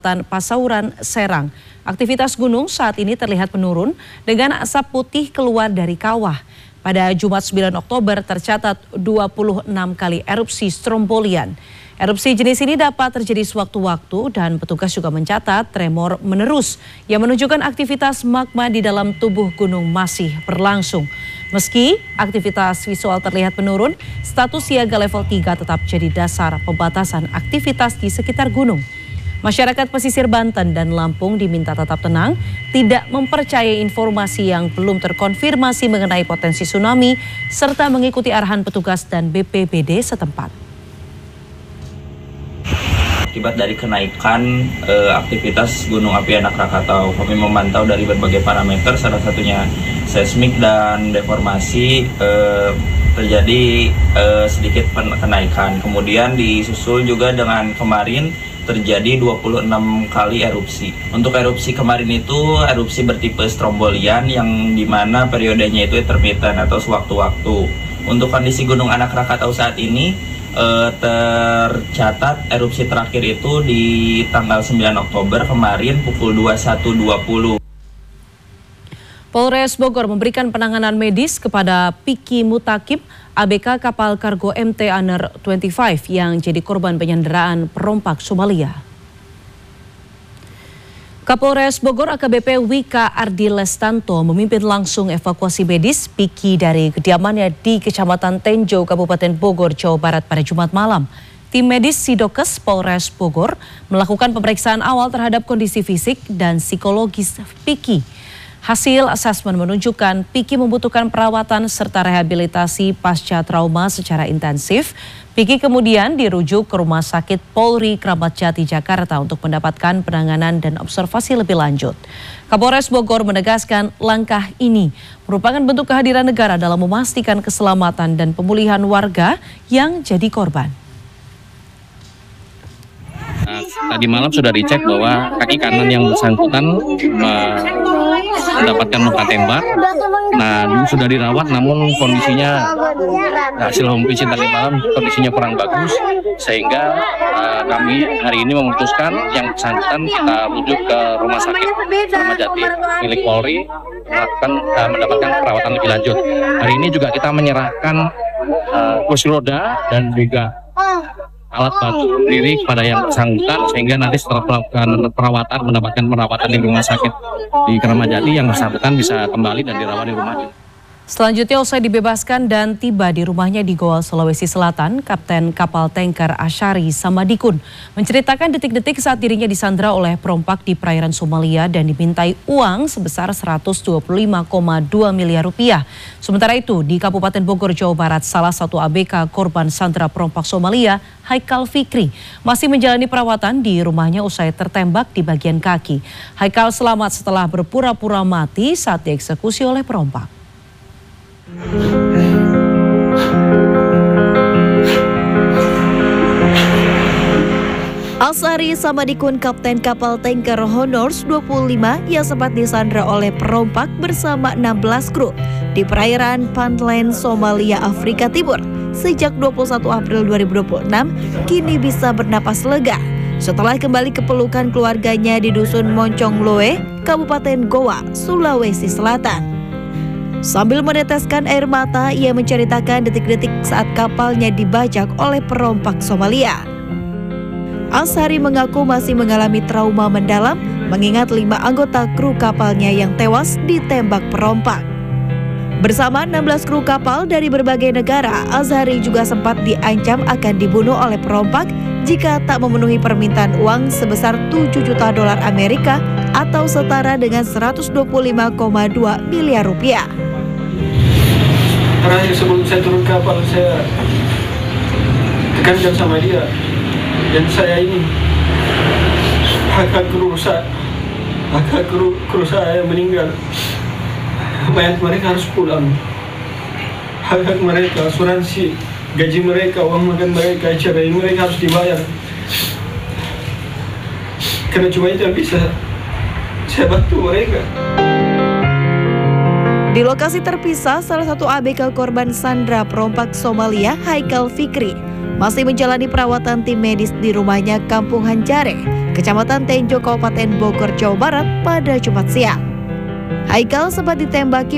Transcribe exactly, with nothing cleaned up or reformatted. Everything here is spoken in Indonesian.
Kecamatan Pasauran, Serang. Aktivitas gunung saat ini terlihat menurun dengan asap putih keluar dari kawah. Pada Jumat sembilan Oktober tercatat dua puluh enam kali erupsi Strombolian. Erupsi jenis ini dapat terjadi sewaktu-waktu dan petugas juga mencatat tremor menerus yang menunjukkan aktivitas magma di dalam tubuh gunung masih berlangsung. Meski aktivitas visual terlihat menurun, status siaga level tiga tetap jadi dasar pembatasan aktivitas di sekitar gunung. Masyarakat pesisir Banten dan Lampung diminta tetap tenang, tidak mempercayai informasi yang belum terkonfirmasi mengenai potensi tsunami, serta mengikuti arahan petugas dan B P B D setempat. Akibat dari kenaikan e, aktivitas Gunung Api Anak Krakatau, kami memantau dari berbagai parameter, salah satunya seismik dan deformasi, e, terjadi e, sedikit kenaikan. Kemudian disusul juga dengan kemarin terjadi dua puluh enam kali erupsi. Untuk erupsi kemarin itu erupsi bertipe Strombolian yang dimana periodenya itu intermittent atau sewaktu-waktu. Untuk kondisi Gunung Anak Krakatau saat ini eh, tercatat erupsi terakhir itu di tanggal sembilan Oktober kemarin pukul dua puluh satu dua puluh. Polres Bogor memberikan penanganan medis kepada Piki Mutakib, A B K kapal kargo M T Aner dua puluh lima yang jadi korban penyanderaan perompak Somalia. Kapolres Bogor A K B P Wika Ardi Lestanto memimpin langsung evakuasi medis Piki dari kediamannya di Kecamatan Tenjo, Kabupaten Bogor, Jawa Barat pada Jumat malam. Tim medis Sidokes Polres Bogor melakukan pemeriksaan awal terhadap kondisi fisik dan psikologis Piki. Hasil asesmen menunjukkan Piki membutuhkan perawatan serta rehabilitasi pasca trauma secara intensif. Piki kemudian dirujuk ke Rumah Sakit Polri Kramat Jati, Jakarta untuk mendapatkan penanganan dan observasi lebih lanjut. Kapolres Bogor menegaskan langkah ini merupakan bentuk kehadiran negara dalam memastikan keselamatan dan pemulihan warga yang jadi korban. Nah, tadi malam sudah dicek bahwa kaki kanan yang bersangkutan uh, mendapatkan luka tembak. Nah, sudah dirawat namun kondisinya hasil home visit tadi malam kondisinya kurang bagus, sehingga uh, kami hari ini memutuskan yang bersangkutan kita rujuk ke Rumah Sakit Kramat Jati milik Polri melakukan uh, mendapatkan perawatan lebih lanjut. Hari ini juga kita menyerahkan uh, kursi roda dan juga alat bantu berdiri kepada yang bersangkutan, sehingga nanti setelah melakukan perawatan mendapatkan perawatan di Rumah Sakit di Kramat Jati, yang bersangkutan bisa kembali dan dirawat di rumahnya. Selanjutnya usai dibebaskan dan tiba di rumahnya di Goa, Sulawesi Selatan, Kapten Kapal Tanker Asyari Samadikun menceritakan detik-detik saat dirinya disandra oleh perompak di perairan Somalia dan dimintai uang sebesar seratus dua puluh lima koma dua miliar rupiah. Sementara itu di Kabupaten Bogor, Jawa Barat, salah satu A B K korban sandra perompak Somalia, Haikal Fikri, masih menjalani perawatan di rumahnya usai tertembak di bagian kaki. Haikal selamat setelah berpura-pura mati saat dieksekusi oleh perompak. Asyari Samadikun, Kapten Kapal Tanker Honors dua puluh lima yang sempat disandra oleh perompak bersama enam belas kru di perairan Puntland, Somalia, Afrika Timur sejak dua puluh satu April dua ribu dua puluh enam, kini bisa bernapas lega setelah kembali ke pelukan keluarganya di Dusun Moncong Loe, Kabupaten Goa, Sulawesi Selatan. Sambil meneteskan air mata, ia menceritakan detik-detik saat kapalnya dibajak oleh perompak Somalia. Asyari mengaku masih mengalami trauma mendalam mengingat lima anggota kru kapalnya yang tewas ditembak perompak. Bersama enam belas kru kapal dari berbagai negara, Asyari juga sempat diancam akan dibunuh oleh perompak jika tak memenuhi permintaan uang sebesar tujuh juta dolar Amerika atau setara dengan seratus dua puluh lima koma dua miliar rupiah. Terakhir sebelum saya turun kapal, saya tekankan sama dia, dan saya ini hak-hak kru saya, hak-hak kru, kru saya yang meninggal, mayat mereka harus pulang, hak-hak mereka, asuransi, gaji mereka, uang makan mereka, cerai mereka harus dibayar. Karena cuma itu yang bisa saya bantu mereka. Di lokasi terpisah, salah satu A B K korban sandra perompak Somalia, Haikal Fikri, masih menjalani perawatan tim medis di rumahnya Kampung Hanjare, Kecamatan Tenjo, Kabupaten Bogor, Jawa Barat pada Jumat siang. Haikal sempat ditembaki